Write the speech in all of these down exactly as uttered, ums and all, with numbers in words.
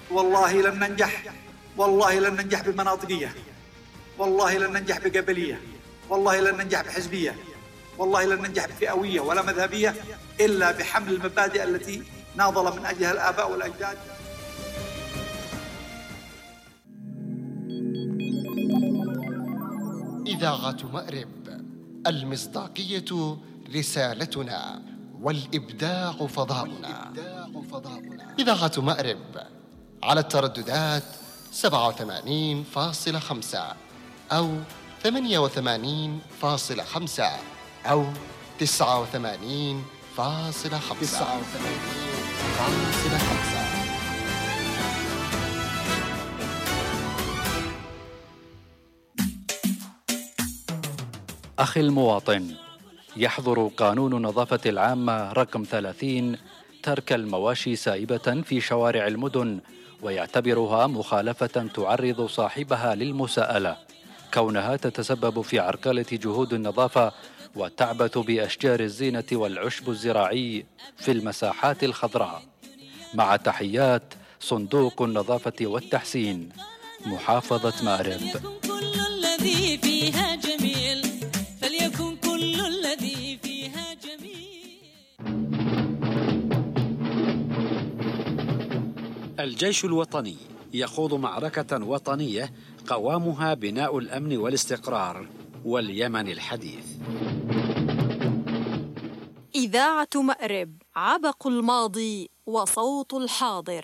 والله لن ننجح، والله لن ننجح بمناطقية، والله لن ننجح بقبلية، والله لن ننجح بحزبية، والله لن ننجح بفئوية ولا مذهبية إلا بحمل المبادئ التي ناضل من أجلها الآباء والأجداد. إذاعة مأرب، المصداقية رسالتنا والإبداع فضاؤنا. إذاعة مأرب على الترددات سبعة وثمانين فاصلة خمسة أو ثمانية وثمانين فاصلة خمسة أو تسعة وثمانين فاصلة خمسة. أخي المواطن، يحظر قانون النظافة العامة رقم ثلاثين ترك المواشي سائبة في شوارع المدن، ويعتبرها مخالفة تعرض صاحبها للمساءلة، كونها تتسبب في عرقلة جهود النظافة وتعبث بأشجار الزينة والعشب الزراعي في المساحات الخضراء. مع تحيات صندوق النظافة والتحسين، محافظة مأرب. كل الذي فيها جميل، فليكن كل الذي فيها جميل. الجيش الوطني يخوض معركة وطنية قوامها بناء الأمن والاستقرار واليمن الحديث. إذاعة مأرب، عبق الماضي وصوت الحاضر.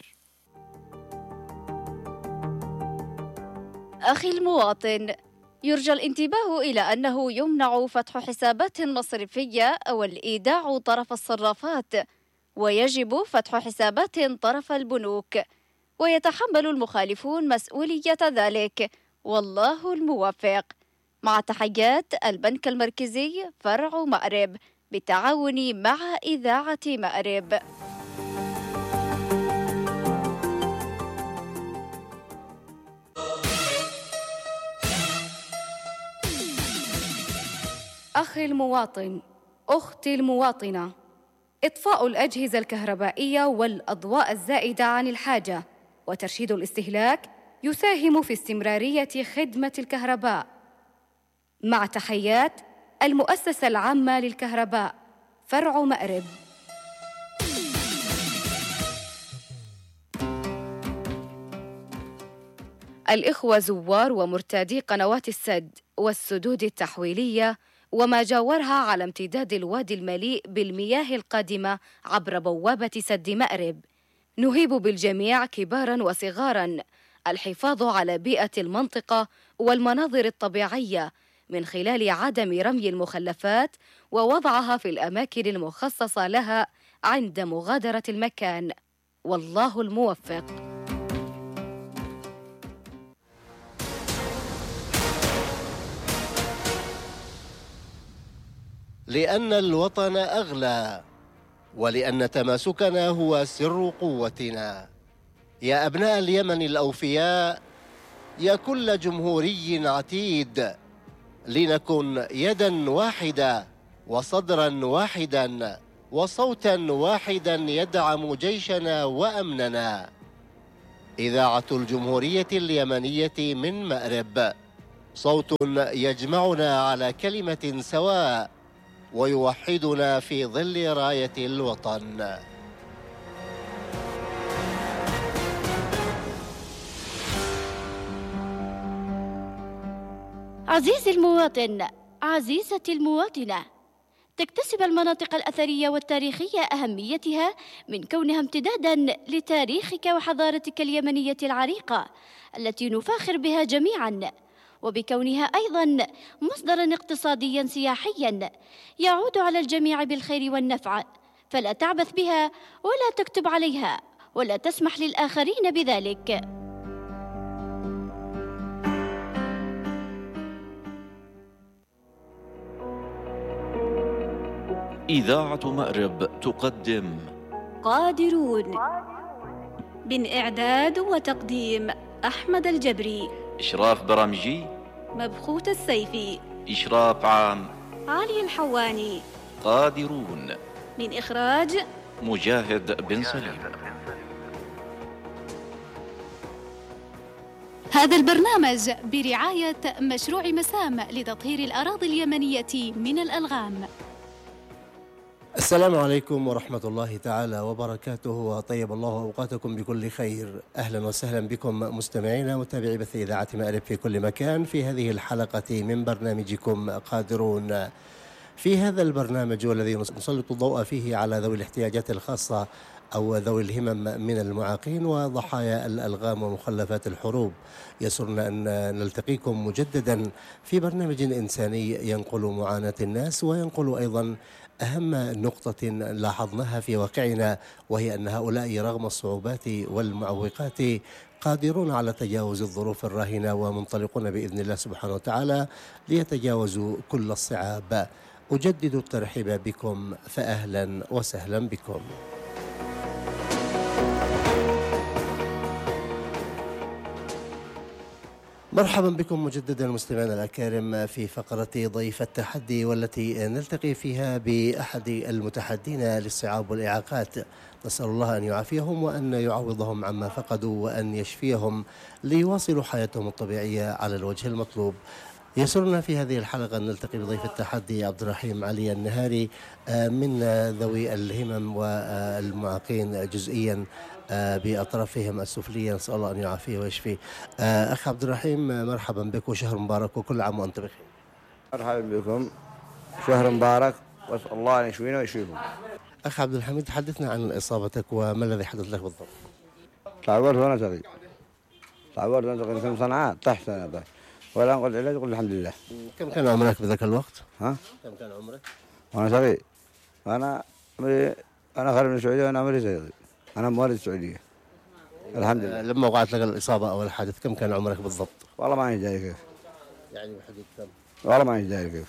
أخي المواطن، يرجى الانتباه إلى أنه يمنع فتح حسابات مصرفية أو الإيداع طرف الصرافات، ويجب فتح حسابات طرف البنوك، ويتحمل المخالفون مسؤولية ذلك، والله الموفق. مع تحيات البنك المركزي فرع مأرب بالتعاون مع إذاعة مأرب. أخي المواطن، أختي المواطنة، إطفاء الأجهزة الكهربائية والأضواء الزائدة عن الحاجة وترشيد الاستهلاك يساهم في استمرارية خدمة الكهرباء. مع تحيات المؤسسة العامة للكهرباء فرع مأرب. الإخوة زوار ومرتادي قنوات السد والسدود التحويلية وما جاورها على امتداد الوادي المليء بالمياه القادمة عبر بوابة سد مأرب، نهيب بالجميع كباراً وصغاراً الحفاظ على بيئة المنطقة والمناظر الطبيعية من خلال عدم رمي المخلفات ووضعها في الأماكن المخصصة لها عند مغادرة المكان، والله الموفق. لأن الوطن أغلى، ولأن تماسكنا هو سر قوتنا. يا أبناء اليمن الأوفياء، يا كل جمهوري عتيد، لنكن يدا واحدة وصدرا واحدا وصوتا واحدا يدعم جيشنا وأمننا. إذاعة الجمهورية اليمنية من مأرب، صوت يجمعنا على كلمة سواء ويوحدنا في ظل راية الوطن. عزيزي المواطن، عزيزتي المواطنة، تكتسب المناطق الأثرية والتاريخية أهميتها من كونها امتداداً لتاريخك وحضارتك اليمنية العريقة التي نفاخر بها جميعاً، وبكونها أيضاً مصدراً اقتصادياً سياحياً يعود على الجميع بالخير والنفع، فلا تعبث بها ولا تكتب عليها ولا تسمح للآخرين بذلك. إذاعة مأرب تقدم قادرون، من إعداد وتقديم أحمد الجبري، إشراف برامجي مبخوت السيفي، إشراف عام علي الحواني. قادرون، من إخراج مجاهد بن سليم. هذا البرنامج برعاية مشروع مسام لتطهير الأراضي اليمنية من الألغام. السلام عليكم ورحمة الله تعالى وبركاته، وطيب الله أوقاتكم بكل خير. أهلا وسهلا بكم مستمعينا متابعي بث إذاعة مأرب في كل مكان في هذه الحلقة من برنامجكم قادرون. في هذا البرنامج والذي نسلط الضوء فيه على ذوي الاحتياجات الخاصة أو ذوي الهمم من المعاقين وضحايا الألغام ومخلفات الحروب، يسرنا أن نلتقيكم مجددا في برنامج إنساني ينقل معاناة الناس وينقل أيضا أهم نقطة لاحظناها في واقعنا، وهي أن هؤلاء رغم الصعوبات والمعوقات قادرون على تجاوز الظروف الراهنة ومنطلقون بإذن الله سبحانه وتعالى ليتجاوزوا كل الصعاب. أجدد الترحيب بكم، فأهلا وسهلا بكم. مرحبا بكم مجددا مستمعينا الأكارم في فقرة ضيف التحدي، والتي نلتقي فيها بأحد المتحدين للصعاب والإعاقات. نسأل الله أن يعافيهم وأن يعوضهم عما فقدوا وأن يشفيهم ليواصلوا حياتهم الطبيعية على الوجه المطلوب. يسرنا في هذه الحلقة أن نلتقي بضيف التحدي عبد الرحيم علي النهاري من ذوي الهمم والمعاقين جزئيا بأطرافهم السفلية، نسأل الله أن يعافيه ويشفيه. أخ عبد الرحيم، مرحبا بك وشهر مبارك وكل عام وأنت بخير. مرحبا بكم، شهر مبارك وأسأل الله أن يشفينا ويشفيكم. أخ عبد الحميد، حدثنا عن إصابتك وما الذي حدث لك بالضبط؟ تعورت وأنا صغير، تعورت وأنا صغير في صنعاء، طحت أنا طحت ولا أنقل العلاج، قل الحمد لله. كم كان عمرك بذاك الوقت؟ ها؟ كم كان عمرك؟ وأنا صغير، أنا أنا خارج من السعودية وأنا عمري صغير، أنا مواليد السعودية الحمد لله. لما وقعت لك الإصابة أو الحادث كم كان عمرك بالضبط؟ والله ما أنا جاي كيف. يعني بحدود كم؟ والله ما أنا جاي كيف.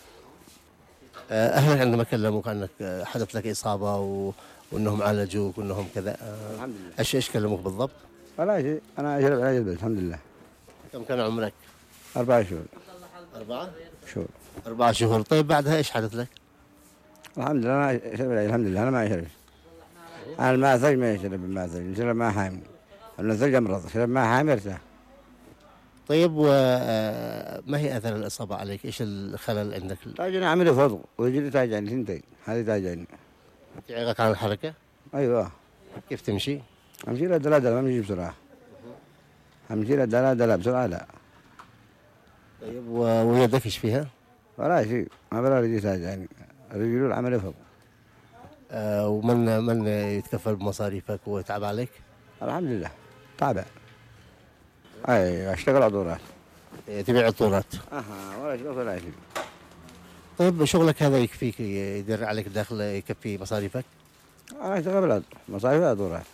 أهلك عندما كلموك أنك حدث لك إصابة و... وأنهم عالجوك وأنهم كذا، الحمد لله. إيش إيش كلموك بالضبط؟ ولا شيء، أنا أشرب علاج بس الحمد لله. كم كان عمرك؟ أربع شهور. أربعة؟ شهور. أربعة شهور. طيب بعدها إيش حدث لك؟ الحمد لله أنا أشرب العلاج الحمد لله، أنا ما أشرب. أنا الماء ثلج ما يشرب الماء ثلج، يشرب ماء حامي. الثلج أمرض، يشرب ماء حامي يرتاح. طيب وما هي أثر الإصابة عليك؟ إيش الخلل عندك؟ تاجني عملي فضغ ويجي تاجني ثنتين، هذه تاجني. تعيقك عن الحركة؟ أيوه. كيف تمشي؟ أمشي له دلا دلا ما أمشي بسرعة. أمشي له دلا دلا بسرعة لا. طيب ويدك إيش فيها؟ ولا شيء، ما بلا رجلي تاجني، رجلي العملي فضغ. آه ومن من يتكفل بمصاريفك ويتعب عليك؟ الحمد لله تعبان. اي اشتغل عطورات. تبيع عطورات؟ اها ولا شيء ولا شيء. طيب شغلك هذا يكفيك يدر عليك دخل يكفي مصاريفك؟ انا اشتغل بالعطور، مصاريف عطورات.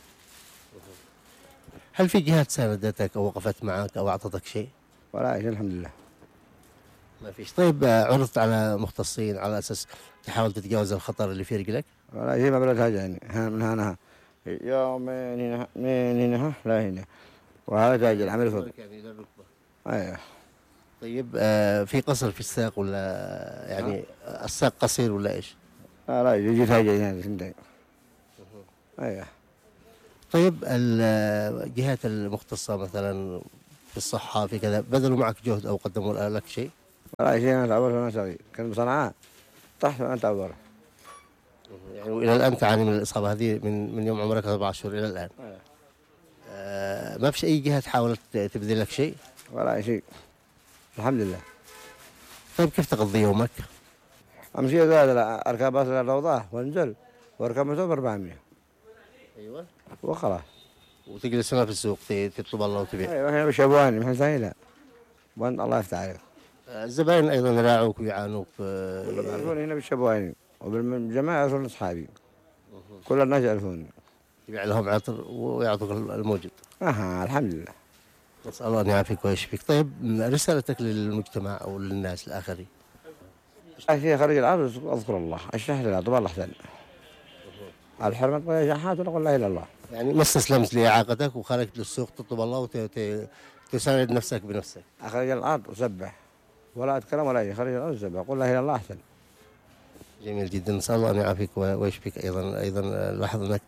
هل في جهات ساندتك او وقفت معك او اعطتك شيء؟ ولا شيء الحمد لله. ما فيش. طيب عرضت على مختصين على اساس تحاول تتجاوز الخطر اللي في رجلك؟ ولا شيء ما بلا تاجعني، من هنا يومين هنا من هنا لا هنا. وهذا تاج العمل فوق. ايوه. طيب آه في قصر في الساق ولا يعني آه. الساق قصير ولا ايش؟ لا لا يجي تاج هنا سنتين. ايوه. طيب الجهات المختصة مثلا في الصحة في كذا بذلوا معك جهد او قدموا لك شيء؟ ولا شيء، انا تعورت وانا صغير، كنت بصنعاء طحت وانا تعورت. يعني والى الان تعاني من الاصابة هذه من من يوم عمرك أربعة شهور الى الان؟ أيوه. آه ما فيش أي جهة حاولت تبذل لك شيء؟ ولا شيء الحمد لله. طيب كيف تقضي يومك؟ أمشي أركب باص الروضة وانزل وأركب موتور بأربعمية. أيوه. وخلاص. وتجلس هنا في السوق تطلب الله وتبيع؟ أيوه هنا بشبواني محل سهيلة. وأنت الله يفتح عليك. الزبائن أيضا يراعوك ويعانوك. كلهم يعرفوني هنا بالشبواني وبالجماعة يعرفون أصحابي. كل الناس يعرفوني. تبيع لهم عطر ويعطوك الموجود. اها الحمد لله. نسأل الله أن يعافيك ويشفيك. طيب رسالتك للمجتمع أو للناس الآخرين؟ أشياء خارج الأرض أذكر الله، الشهر لا طبعا الله أحسن. الحرمة طيب شحات ونقول لا إله إلا الله. يعني ما استسلمت لإعاقتك وخرجت للسوق تطلب الله وتساند نفسك بنفسك. أخرج الأرض وسبح ولا أتكلم ولا شيء، خرج الأرض وسبح قل لا إله إلا الله أحسن. جميل جدا، نسأل الله أن يعافيك ويشفيك. أيضا أيضا لاحظ أنك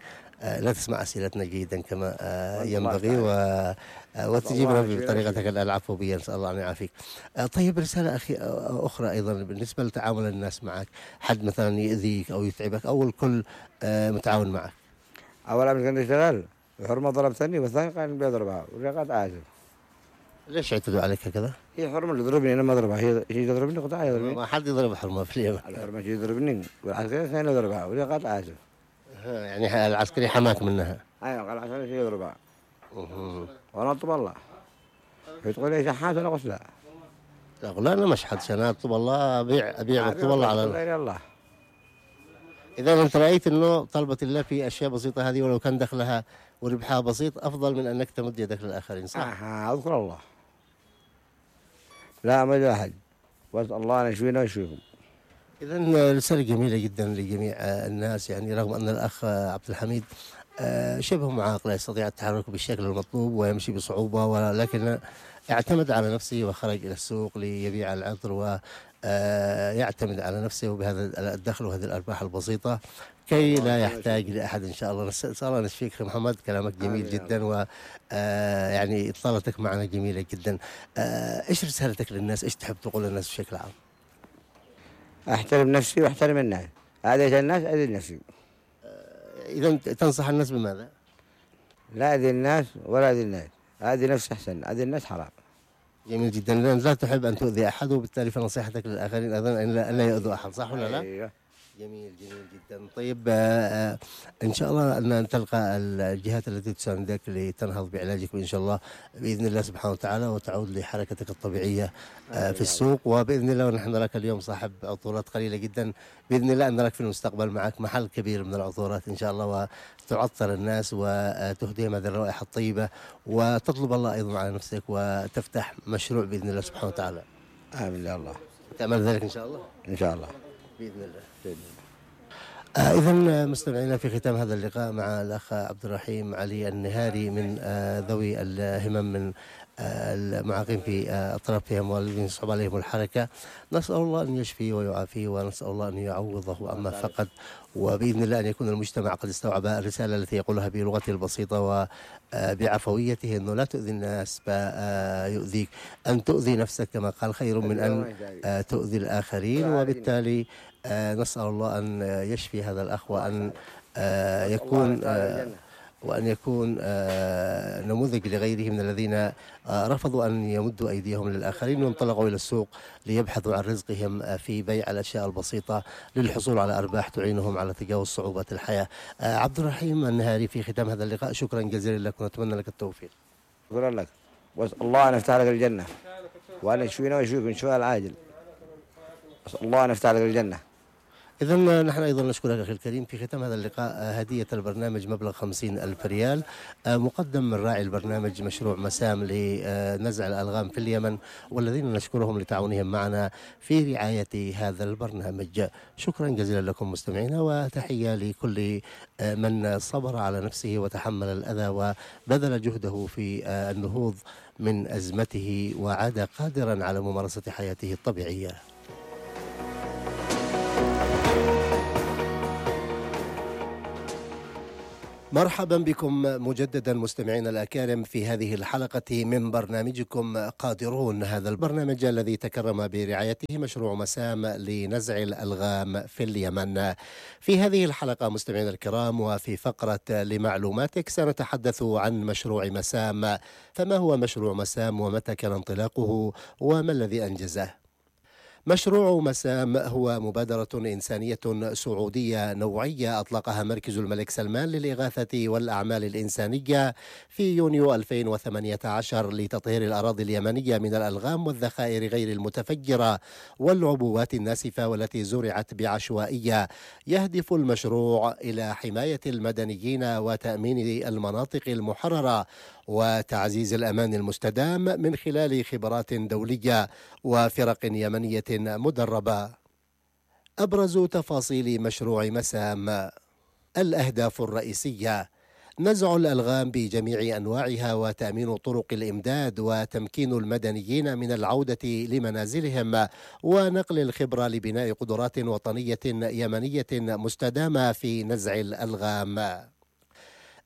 لا تسمع أسئلتنا جيدا كما ينبغي و وتجيبنا بطريقتك العفوية، نسأل الله أن يعافيك. طيب رسالة أخي أخرى أيضا بالنسبة لتعامل الناس معك، حد مثلا يؤذيك أو يتعبك أو الكل متعاون معك؟ أولا من كنت شغال الحرمة ضربتني والثاني قال بيضربها ولقد آسف. ليش اعتدوا عليك هكذا؟ هي حرمة اللي تضربني أنا ما أضربها، هي هي تضربني قطعة يضربني. ما حد يضرب حرمة في اليمن. الحرمة هي تضربني والعسكري الثاني يضربها ولقد آسف. يعني العسكري حماك منها. أيوة قال العسكري هي يضربها. وأنا أطلب الله. تقول لي شحات ولا غسلة؟ لا أنا مش حد شنات أطلب الله أبيع أبيع أطلب الله على غير الله. إذا أنت رأيت إنه طلبة الله في أشياء بسيطة هذه ولو كان دخلها وربحها بسيط أفضل من أنك تمد يدك للآخرين، صح؟ آه أذكر الله. لا أمد أحد، وأسأل الله أن يشفينا ويشفيكم. إذا رسالة جميلة جدا لجميع الناس، يعني رغم أن الأخ عبد الحميد شبه معاق لا يستطيع التحرك بالشكل المطلوب ويمشي بصعوبة، ولكن اعتمد على نفسه وخرج إلى السوق ليبيع العطر ويعتمد على نفسه وبهذا الدخل وهذه الأرباح البسيطة كي لا يحتاج لأحد إن شاء الله. نسأل الله أن يشفيك أخي محمد، كلامك جميل جدا و يعني إطلالتك معنا جميلة جدا. إيش رسالتك للناس؟ إيش تحب تقول للناس بشكل عام؟ أحترم نفسي وأحترم الناس، أذيت الناس أذي نفسي. إذا تنصح الناس بماذا؟ لا أذي الناس ولا أذي الناس، أذي نفسي أحسن، أذي الناس حرام. جميل جدا، لأن لا تحب أن تؤذي أحد وبالتالي فنصيحتك للآخرين أيضا أن لا يؤذوا أحد، صح ولا لا؟ أيوه. جميل جميل جدا. طيب آه إن شاء الله أن تلقى الجهات التي تساندك لتنهض بعلاجك وإن شاء الله بإذن الله سبحانه وتعالى وتعود لحركتك الطبيعية آه في السوق، وبإذن الله ونحن نراك اليوم صاحب عطورات قليلة جدا، بإذن الله أن نراك في المستقبل معك محل كبير من العطورات إن شاء الله وتعطر الناس وتهديهم هذه الرائحة الطيبة وتطلب الله أيضا على نفسك وتفتح مشروع بإذن الله سبحانه وتعالى. آمين يا الله. تأمل ذلك إن شاء الله؟ إن شاء الله بإذن الله. آه إذا مستمعينا في ختام هذا اللقاء مع الأخ عبد الرحيم علي النهاري من آه ذوي الهمم من آه المعاقين في آه أطرافهم والذين يصعب عليهم الحركة، نسأل الله أن يشفي ويعافيه ونسأل الله أن يعوضه عما فقد، وبإذن الله أن يكون المجتمع قد استوعب الرسالة التي يقولها بلغته البسيطة وبعفويته أنه لا تؤذي الناس فيؤذيك، أن تؤذي نفسك كما قال خير من أن تؤذي الآخرين، وبالتالي آه نسأل الله أن يشفي هذا الأخ وأن آه يكون آه وأن يكون آه نموذج لغيره من الذين آه رفضوا أن يمدوا أيديهم للآخرين وانطلقوا إلى السوق ليبحثوا عن رزقهم في بيع الأشياء البسيطة للحصول على أرباح تعينهم على تجاوز صعوبات الحياة. آه عبد الرحيم النهاري في ختام هذا اللقاء، شكرا جزيلا لك ونتمنى لك التوفيق. شكرا لك، وأسأل الله أن يفتح لك الجنة وأن يشفينا ويشفيكم شفاء العاجل. أسأل الله أن يفتح لك الجنة. إذن نحن أيضا نشكرك أخي الكريم. في ختام هذا اللقاء هدية البرنامج مبلغ خمسين ألف ريال مقدم من راعي البرنامج مشروع مسام لنزع الألغام في اليمن، والذين نشكرهم لتعاونهم معنا في رعاية هذا البرنامج. شكرا جزيلا لكم مستمعينا، وتحية لكل من صبر على نفسه وتحمل الأذى وبذل جهده في النهوض من أزمته وعاد قادرا على ممارسة حياته الطبيعية. مرحبا بكم مجددا مستمعينا الأكارم في هذه الحلقة من برنامجكم قادرون، هذا البرنامج الذي تكرم برعايته مشروع مسام لنزع الألغام في اليمن. في هذه الحلقة مستمعينا الكرام وفي فقرة لمعلوماتك سنتحدث عن مشروع مسام. فما هو مشروع مسام ومتى كان انطلاقه وما الذي أنجزه؟ مشروع مسام هو مبادرة إنسانية سعودية نوعية أطلقها مركز الملك سلمان للإغاثة والأعمال الإنسانية في يونيو ألفين وثمانية عشر لتطهير الأراضي اليمنية من الألغام والذخائر غير المتفجرة والعبوات الناسفة والتي زرعت بعشوائية. يهدف المشروع إلى حماية المدنيين وتأمين المناطق المحررة وتعزيز الأمان المستدام من خلال خبرات دولية وفرق يمنية مدربة. أبرز تفاصيل مشروع مسام: الأهداف الرئيسية: نزع الألغام بجميع أنواعها وتأمين طرق الإمداد وتمكين المدنيين من العودة لمنازلهم ونقل الخبرة لبناء قدرات وطنية يمنية مستدامة في نزع الألغام.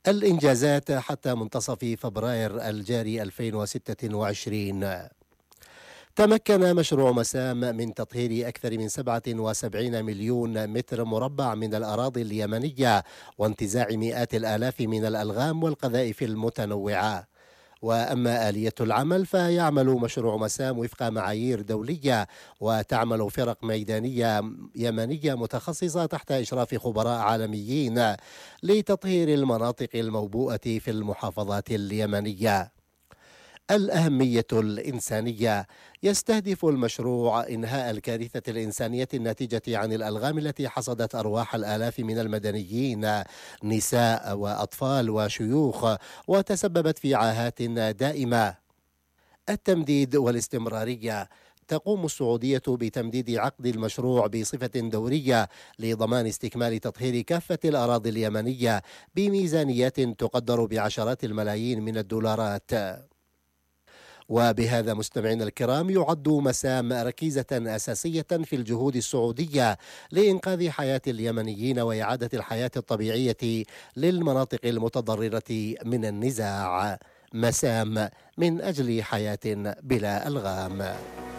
الإنجازات حتى منتصف فبراير الجاري ألفين وستة وعشرين. تمكن مشروع مسام من تطهير أكثر من سبعة وسبعين مليون متر مربع من الأراضي اليمنية وانتزاع مئات الآلاف من الألغام والقذائف المتنوعة. وأما آلية العمل فيعمل مشروع مسام وفق معايير دولية، وتعمل فرق ميدانية يمنية متخصصة تحت إشراف خبراء عالميين لتطهير المناطق الموبوءة في المحافظات اليمنية. الأهمية الإنسانية: يستهدف المشروع إنهاء الكارثة الإنسانية الناتجة عن الألغام التي حصدت أرواح الآلاف من المدنيين، نساء وأطفال وشيوخ، وتسببت في عاهات دائمة. التمديد والاستمرارية: تقوم السعودية بتمديد عقد المشروع بصفة دورية لضمان استكمال تطهير كافة الأراضي اليمنية بميزانيات تقدر بعشرات الملايين من الدولارات. وبهذا مستمعينا الكرام يعد مسام ركيزة أساسية في الجهود السعودية لإنقاذ حياة اليمنيين وإعادة الحياة الطبيعية للمناطق المتضررة من النزاع. مسام من أجل حياة بلا ألغام.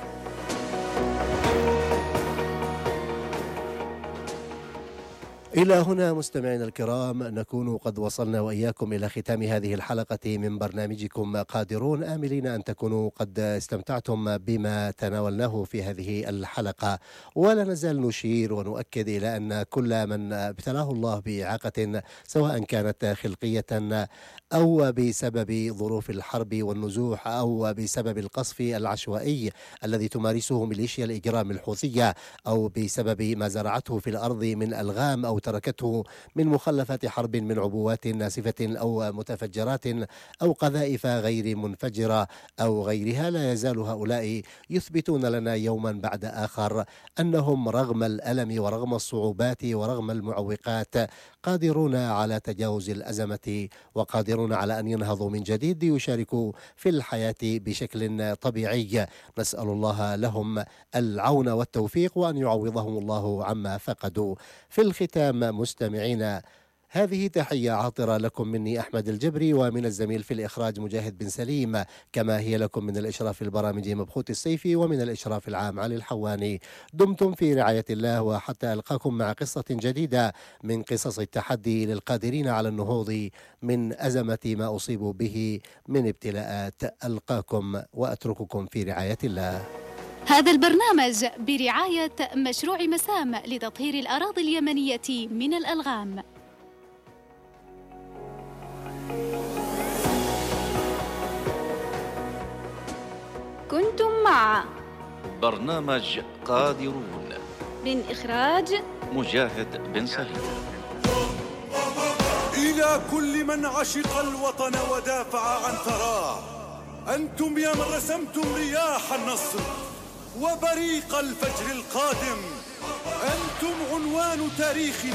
إلى هنا مستمعينا الكرام نكون قد وصلنا وإياكم إلى ختام هذه الحلقة من برنامجكم قادرون، آملين أن تكونوا قد استمتعتم بما تناولناه في هذه الحلقة. ولا نزال نشير ونؤكد إلى أن كل من ابتلاه الله بإعاقة سواء كانت خلقية أو بسبب ظروف الحرب والنزوح أو بسبب القصف العشوائي الذي تمارسه ميليشيا الإجرام الحوثية أو بسبب ما زرعته في الأرض من ألغام أو تركته من مخلفات حرب من عبوات ناسفة أو متفجرات أو قذائف غير منفجرة أو غيرها، لا يزال هؤلاء يثبتون لنا يوما بعد آخر أنهم رغم الألم ورغم الصعوبات ورغم المعوقات قادرون على تجاوز الأزمة وقادرون على أن ينهضوا من جديد ليشاركوا في الحياة بشكل طبيعي. نسأل الله لهم العون والتوفيق وأن يعوضهم الله عما فقدوا. في الختام مستمعينا، هذه تحية عاطرة لكم مني أحمد الجبري ومن الزميل في الإخراج مجاهد بن سليم، كما هي لكم من الإشراف البرامجي مبخوت السيفي ومن الإشراف العام علي الحواني. دمتم في رعاية الله، وحتى ألقاكم مع قصة جديدة من قصص التحدي للقادرين على النهوض من أزمة ما أصيبوا به من ابتلاءات. ألقاكم وأترككم في رعاية الله. هذا البرنامج برعاية مشروع مسام لتطهير الأراضي اليمنية من الألغام. كنتم مع برنامج قادرون من إخراج مجاهد بن سليم. إلى كل من عشق الوطن ودافع عن ثراه، أنتم يا من رسمتم رياح النصر وبريق الفجر القادم، أنتم عنوان تاريخنا.